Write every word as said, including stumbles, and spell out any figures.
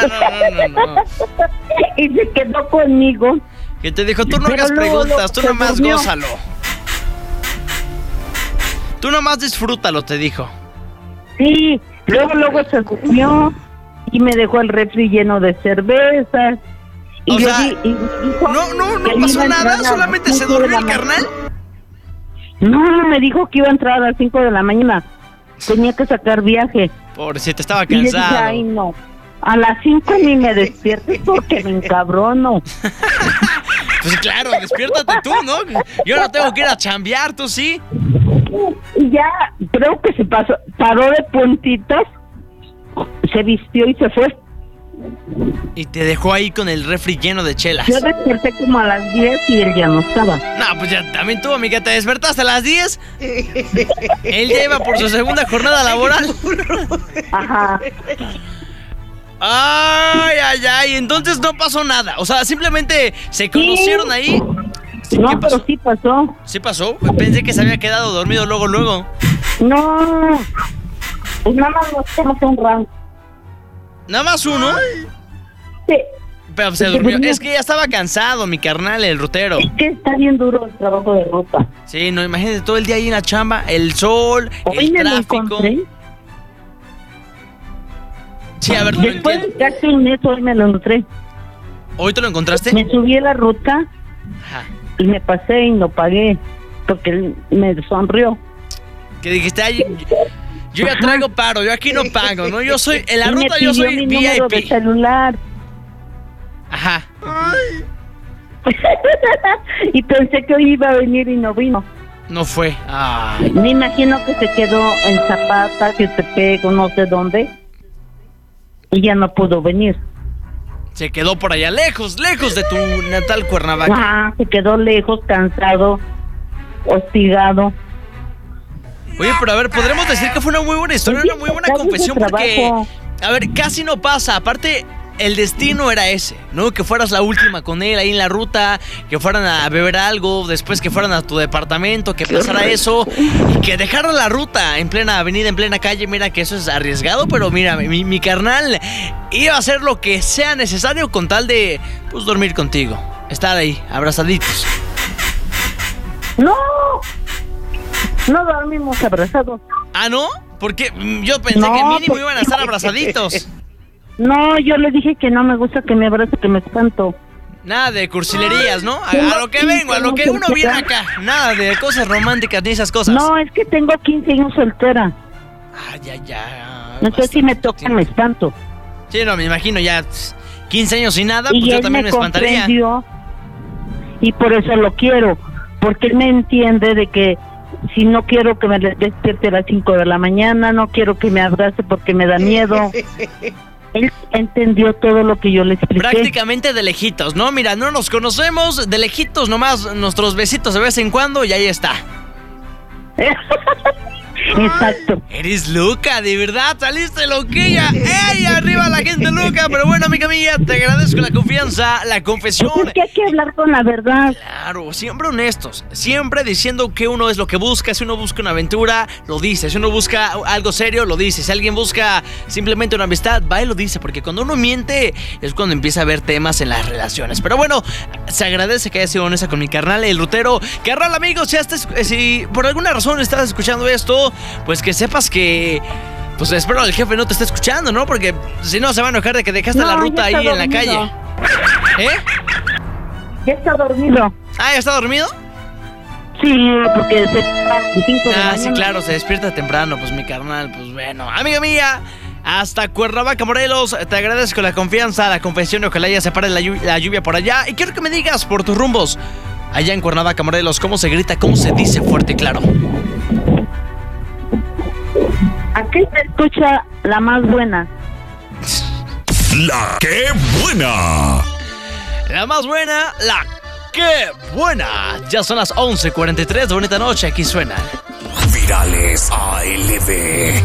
no, no, no, no. Y se quedó conmigo. Que te dijo, tú no Pero hagas luego, preguntas, tú luego, nomás se durmió. gózalo. Tú nomás disfrútalo, te dijo. Sí, luego, luego se durmió y me dejó el refri lleno de cervezas. Y O yo sea, di- y dijo No, no, que no iba pasó a entrar nada, a las solamente se cinco de durmió la el mañana. carnal. No, me dijo que iba a entrar a las cinco de la mañana. Tenía que sacar viaje. Pobrecito, estaba Y le dije, cansado. ay, no. A las cinco ni me despiertes porque me encabrono. Pues claro, despiértate tú, ¿no? Yo no tengo que ir a chambear, tú sí. Y ya, creo que se pasó, paró de puntitas, se vistió y se fue. Y te dejó ahí con el refri lleno de chelas. Yo desperté como a las diez y él ya no estaba. No, pues ya también tú, amiga, te despertaste a las diez. Él ya iba por su segunda jornada laboral. Ajá. Ay, ay, ay, entonces no pasó nada. O sea, simplemente se conocieron ahí. Sí, No, ¿qué pasó? pero sí pasó. ¿Sí pasó? Pensé que se había quedado dormido luego, luego. No. Pues nada más nos hacemos un rango. Nada más uno. Sí. Pero se Se durmió. durmió. Es que ya estaba cansado, mi carnal, el rutero. Es que está bien duro el trabajo de ruta. Sí, no, imagínate todo el día ahí en la chamba, el sol, Hoy el me lo tráfico. encontré. Sí, a ver, no Después de entiendo. casi un mes hoy me lo encontré. ¿Hoy te lo encontraste? Me subí a la ruta Ajá. y me pasé y no pagué. Porque él me sonrió. Que dijiste, ay, yo ya traigo paro, yo aquí no pago, ¿no? Yo soy, en la Y me ruta yo pidió soy mi número de V I P. celular. Ajá. Y pensé que hoy iba a venir y no vino. No fue. Ay. Me imagino que se quedó en Zapata, que te pego, no sé dónde. Y ya no pudo venir. Se quedó por allá, lejos, lejos de tu natal Cuernavaca. Ah, se quedó lejos, cansado, hostigado. Oye, pero a ver, podremos decir que fue una muy buena historia, una muy buena Gracias confesión, de porque, trabajo. a ver, casi no pasa. Aparte, el destino era ese, ¿no? Que fueras la última con él ahí en la ruta, que fueran a beber algo, después que fueran a tu departamento, que pasara eso, y que dejaran la ruta en plena avenida, en plena calle. Mira que eso es arriesgado, pero mira, mi, mi carnal iba a hacer lo que sea necesario con tal de, pues, dormir contigo, estar ahí, abrazaditos. No, no dormimos abrazados. ¿Ah, no? Porque mm, yo pensé No, que mínimo pues- iban a estar abrazaditos. No, yo le dije que no me gusta que me abrace, que me espanto. Nada de cursilerías, ¿no? A, a lo que vengo, a lo que uno viene acá. Nada de cosas románticas ni esas cosas. No, es que tengo quince años soltera. Ay, ay, ay. Entonces si me bastante toca tiempo. me espanto. Sí, no, me imagino ya pss, quince años sin nada, pues Y yo él también me me espantaría. comprendió y por eso lo quiero. Porque él me entiende de que si no quiero que me despierte a las cinco de la mañana, no quiero que me abrace porque me da miedo. Él entendió todo lo que yo le expliqué. Prácticamente de lejitos, ¿no? Mira, no nos conocemos, de lejitos nomás nuestros besitos de vez en cuando y ahí está. Exacto. Eres loca, de verdad, saliste loquilla. ¡Ey! Arriba la gente loca. Pero bueno, amiga mía, te agradezco la confianza, la confesión. Es que hay que hablar con la verdad. Claro, siempre honestos, siempre diciendo que uno es lo que busca. Si uno busca una aventura, lo dice. Si uno busca algo serio, lo dice. Si alguien busca simplemente una amistad, va y lo dice. Porque cuando uno miente es cuando empieza a haber temas en las relaciones. Pero bueno, se agradece que haya sido honesta con mi carnal, el rutero. Carnal, amigos, si, estás, si por alguna razón estás escuchando esto, pues que sepas que... Pues espero el jefe no te esté escuchando, ¿no? Porque si no se va a enojar de que dejaste No, la ya ruta ahí está en la dormido. calle. ¿Eh? Ya está dormido. Ah, ¿ya está dormido? Sí, porque se a las cinco de la Ah, sí, mañana. claro, se despierta temprano, pues mi carnal, pues bueno. Amiga mía, hasta Cuernavaca, Morelos, te agradezco la confianza, la confesión, ojalá ya se pare la lluvia, la lluvia por allá. Y quiero que me digas por tus rumbos, allá en Cuernavaca, Morelos, cómo se grita, cómo se dice fuerte y claro. Aquí se escucha la más buena. La que buena. La más buena, la que buena. Ya son las once cuarenta y tres, bonita noche, aquí suena Virales A L B.